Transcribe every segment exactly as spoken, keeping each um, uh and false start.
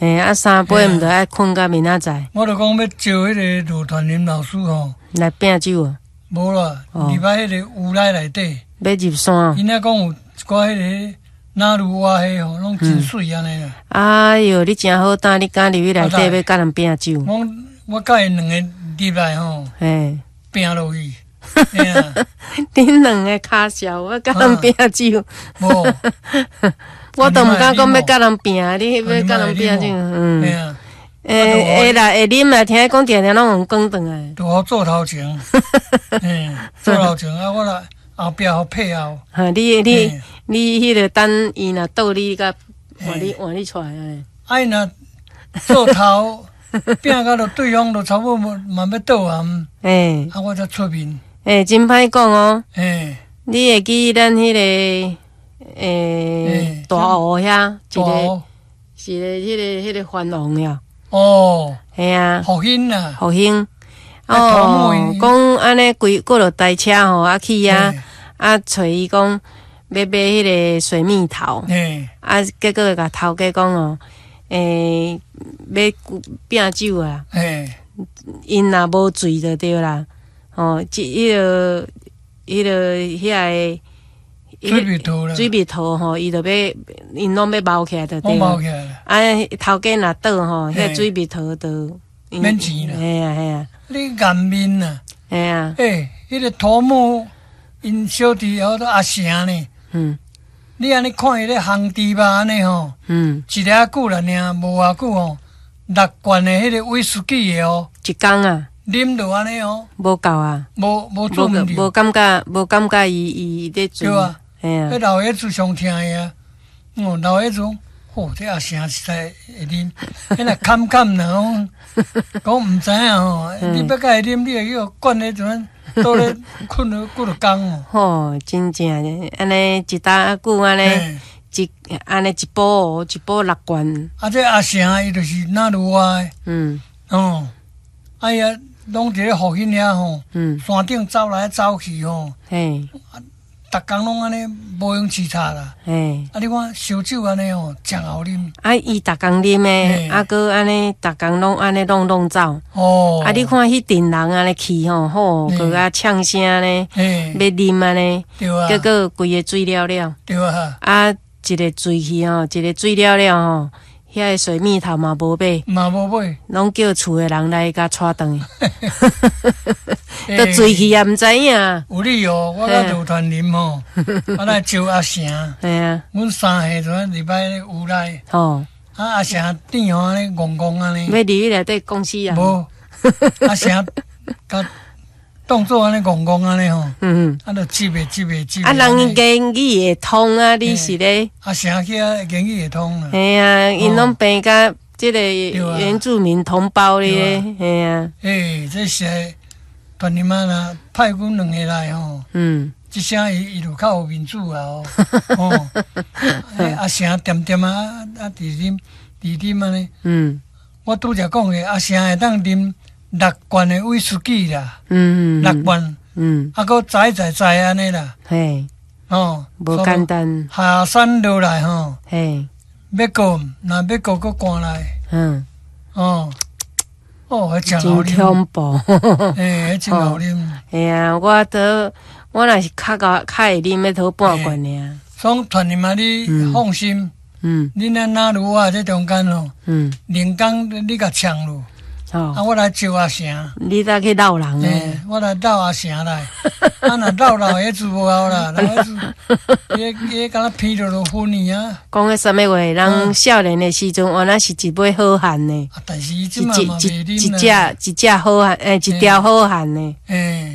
嘿，啊，三杯毋着爱困到明仔载。 我就讲要招迄个罗传林老师吼来拼酒啊。 无啦，入来迄个屋内内底。 要入山。 因遐讲有一寡迄个哪路蛙迄吼，拢真水安尼啦。 哎哟，你真好胆，你敢入去内底要甲人拼酒？ 我我甲因两个入来吼， 嘿， 拼落去。嘿啊， 恁两个骹小，我甲人拼酒。 无， 我都毋敢讲要甲人拼，你要甲人拼酒，嗯。 嘿啊。 诶，会啦，会啉啦，听伊讲定定拢用讲转来。 拄好做头前，嗯，做头前啊，我来后壁好配后。 哈，你你你迄个等伊若倒你甲换你换你出来安。 啊，伊若做头拼到落对方就差不多嘛要倒啊，诶，啊我才出面。 诶，真歹讲哦。 诶， 你会记咱迄个诶大湖遐一个是个迄个迄个番王呀。 哦， 系啊， 福兴啊， 福兴，哦，讲安尼规过落台车吼，啊去啊，啊找伊讲要买迄个水蜜桃，啊结果甲头家讲哦，诶要拼酒啊，因若无醉就对啦，哦，即迄个迄个遐个。 水蜜桃啦， 水蜜桃吼，伊就要，因拢要包起来就对了。啊，头家若倒吼，迄水蜜桃就免钱啦。 系啊系啊， 你颜面啊， 系啊。 诶，迄个头目因小弟叫做阿成呢。嗯。你安尼看伊咧烘猪肉安尼吼，嗯，一日久啦尔，无偌久吼，六罐的迄个威士忌的哦， 一工啊。 啉着安尼哦。 无够啊。 无无做毋着。 无感觉，无感觉伊伊咧做。 对啊。 嘿啊！ 迄老爷子上听的啊，哦，老爷子讲，哦，这阿成实在会啉，迄若坎坎啦，讲讲毋知影吼，你要甲伊啉，你会去灌咧怎样，倒咧困了几落工哦。 吼，真正安尼一打久安尼，一安尼一煲哦，一煲六罐。 啊，这阿成伊就是哪路啊？嗯，哦，哎呀，拢伫咧福兴遐吼，嗯，山顶走来走去吼，嘿。逐工拢安尼无用饲擦啦，嘿，啊！你看烧酒安尼吼，真好啉。啊， 伊逐工啉诶，啊，搁安尼逐工拢安尼弄弄走。哦，啊！你看迄阵人安尼去吼，吼，搁啊呛声呢，要啉安尼，结果规个醉了了。对啊。啊，一个醉去吼，一个醉了了吼。遐个水蜜桃嘛无买， 嘛无买， 拢叫厝诶人来甲带转去，都醉去也毋知影。 有理哦，我甲罗传林吼，我来招阿成，系啊，阮三下就入摆屋内，吼，啊阿成顶吼安尼戆戆安尼， 要入去内底公司啊？ 无，阿成甲动作安尼戆戆安尼吼，嗯嗯，啊，就接诶接诶接。 啊，人言语会通啊，你是咧？ 啊，成去啊，言语会通啦。 嘿啊，因拢变甲即个原住民同胞咧，嘿啊。 诶，这是传林啊啦，派阮两个来吼，嗯，即声伊伊就较有民主啊哦，哦，阿成点点啊啊，伫啉伫啉安尼，嗯，我拄则讲诶，阿成会当啉。六罐的威士忌啦，嗯，六罐，嗯，啊，搁载载载安尼啦，嘿，哦， 无简单， 下山落来吼，嘿，要过，若要过搁赶来，嗯，哦，哦，还真好啉， 真恐怖， 嘿，真好啉， 嘿啊，我都我若是较高较会啉，要讨半罐尔。 所传你嘛，你放心，嗯，恁那哪路啊？这中间哦，嗯，连江你甲抢咯。哦，啊！我来招阿成， 你再去闹人诶！ 我来闹阿成来，啊！若闹老爷子无效啦，老爷子伊伊敢若偏着落昏去啊！ 讲个什么话？人少年的时阵，原来是一杯好汉呢。 啊，但是伊即嘛嘛袂啉啦。一只一只好汉，诶，一条好汉呢。诶，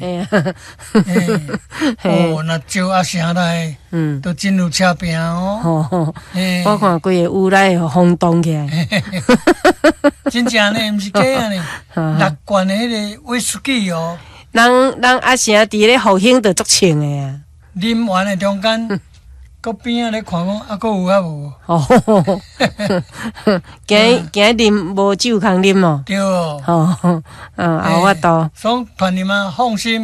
诶，哦，若招阿成来，嗯，都真有车拼哦。 吼，我看规个屋内轰动起来。 真正呢，毋是假啊呢，六罐的迄个威士忌哦。 人人阿成伫咧复兴就足穿的啊。 啉完的中间，搁边仔咧看讲，啊，搁有啊无？哦， 今今啉无酒通啉哦。 对哦。 哦，嗯，有法度。 所以团你们放心，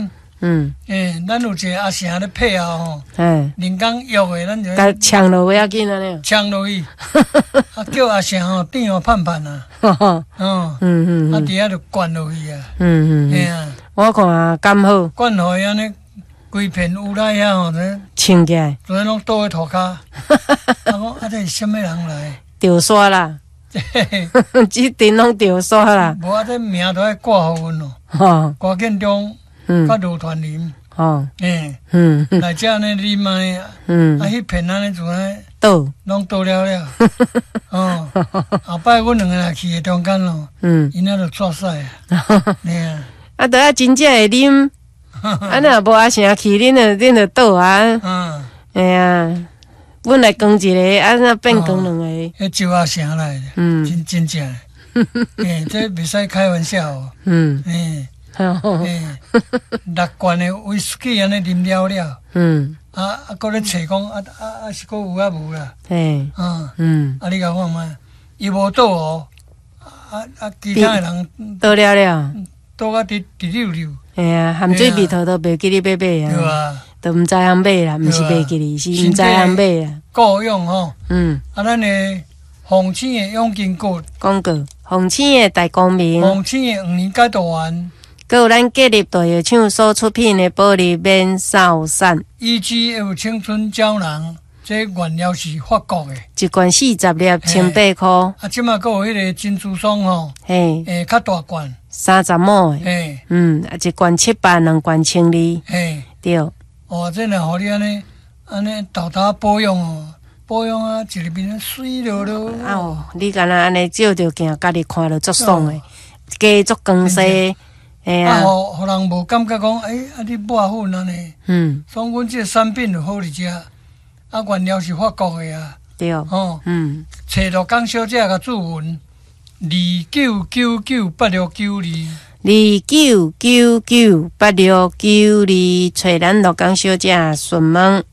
嗯，诶，咱有一个阿成咧配啊吼，哎，人工药诶，咱就甲呛落不要紧安尼， 呛落去，啊叫阿成吼顶下盼盼啊，哦，嗯嗯，啊底下就灌落去啊，嗯嗯，哎呀， 我看刚好， 灌落去安尼，规片乌来遐吼， 清起来， 昨天拢倒喺涂骹，啊讲啊这是什么人来？ 掉刷啦。这阵拢掉刷啦， 无啊！这名都爱挂互阮咯，吼，挂建中，嗯，甲罗团林，吼，诶，嗯，来遮呢啉嘛，嗯，啊，迄片安尼做呢，倒，拢倒了了，哦，后摆阮两个人去中间咯，嗯，因那就作势啊，嘿啊， 啊，得啊，真正会啉，啊，若无阿成去，恁就恁就倒啊，嗯，哎呀。阮来扛一个，啊，那变扛两个。 迄酒啊，成来的，嗯，真真正，诶，这袂使开玩笑哦，嗯，诶，诶，六罐的威士忌安尼啉了了，嗯，啊啊，搁咧找讲啊啊啊是搁有啊无啦，嘿，啊，嗯，啊你甲看觅，伊无倒哦，啊啊其他的人倒了了， 倒啊直直溜溜， 哎呀，含水鼻头都袂记哩买买啊，对啊。都毋知影买啦，毋是袂记哩，是毋知影买啦。 够用吼，嗯，啊，咱诶红青诶永金果广告，红青诶大光明， 红青诶五年解毒丸， 佮有咱隔立大药厂所出品诶玻璃免扫散， E G F 青春胶囊，这原料是法国诶， 一罐四十粒，千八箍。 啊，即马佮有迄个珍珠霜吼，嘿，诶，较大罐， 三十毛诶，嘿，嗯，啊，一罐七百，两罐千二，嘿，对。 哦，这若互你安尼，安尼豆豆保养哦，保养啊，一入面水落落。 哦，你敢若安尼照着镜，家己看着足爽诶，加足光细，哎呀。啊， 互互人无感觉讲，诶，啊，你抹粉安尼。嗯。所以阮这产品就好伫遮，啊，原料是法国诶啊。 对。哦。嗯。 找着江小姐甲注文，二九九九八六九二。 二九九九八六九二，找咱罗江小姐询问。